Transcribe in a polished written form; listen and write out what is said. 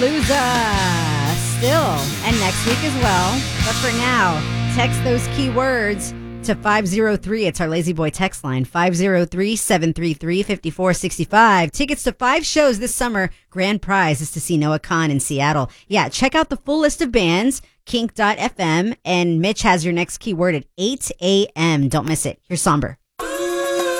Lollapalooza still, and next week as well. But for now, text those keywords to 503. It's our Lazy Boy text line, 503-733-5465. Tickets to 5 shows this summer. Grand prize is to see Noah Khan in Seattle. Yeah, check out the full list of bands, kink.fm, and Mitch has your next keyword at 8 a.m. Don't miss it. Here's Somber.